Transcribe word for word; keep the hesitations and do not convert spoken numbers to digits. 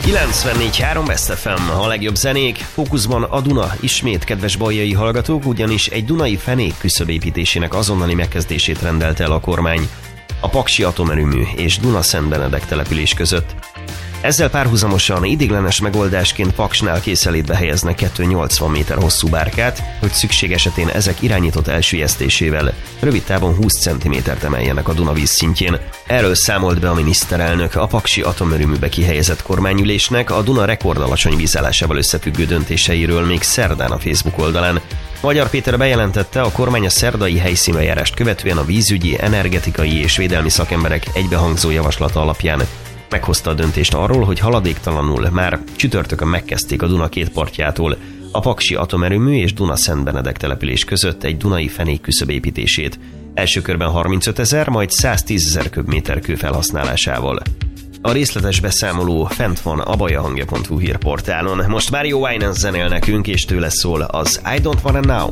kilencvennégy három Best ef em, a legjobb zenék. Fókuszban a Duna ismét, kedves baljai hallgatók, ugyanis egy dunai fenék küszöbépítésének azonnali megkezdését rendelte el a kormány a Paksi atomerőmű és Duna-Szentbenedek település között. Ezzel párhuzamosan ideiglenes megoldásként Paksnál készelétbe helyeznek kettő nyolcvan méter hosszú bárkát, hogy szükség esetén ezek irányított elsüllyesztésével rövid távon húsz centimétert emeljenek a Duna vízszintjén. Erről számolt be a miniszterelnök a Paksi atomerőműbe kihelyezett kormányülésnek a Duna rekordalacsony vízállásával összefüggő döntéseiről még szerdán a Facebook oldalán. Magyar Péter bejelentette, a kormány a szerdai helyszínbejárást követően a vízügyi, energetikai és védelmi szakemberek egybehangzó javaslata alapján meghozta a döntést arról, hogy haladéktalanul már csütörtökön megkezdték a Duna két partjától a Paksi atomerőmű és Duna-Szentbenedek település között egy dunai fenék küszöb építését. Első körben harmincötezer, majd száztízezer köbméter kő felhasználásával. A részletes beszámoló fent van a bajahangja pont hu hírportálon. Most már jó Winans zenél nekünk, és tőle szól az I Don't Wanna Now.